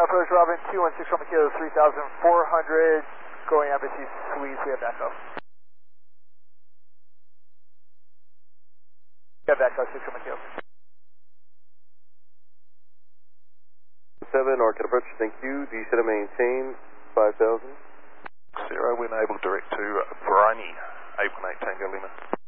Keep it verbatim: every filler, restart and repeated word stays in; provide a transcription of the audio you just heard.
approach Robin, two one six Roman Kilo, three thousand four hundred, going Embassy Suites, we have backhoe. We have backhoe, six Roman Kilo. seven, Arcade approach, thank you. D center maintain, five thousand. Zero, we're able to direct to Bryony, eight one eight Tango Lima.